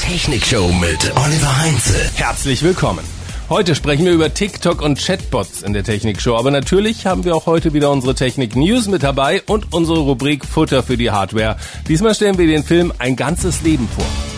Technikshow mit Oliver Heinze. Herzlich willkommen. Heute sprechen wir über TikTok und Chatbots in der Technikshow. Aber natürlich haben wir auch heute wieder unsere Technik-News mit dabei und unsere Rubrik Futter für die Hardware. Diesmal stellen wir den Film Ein ganzes Leben vor.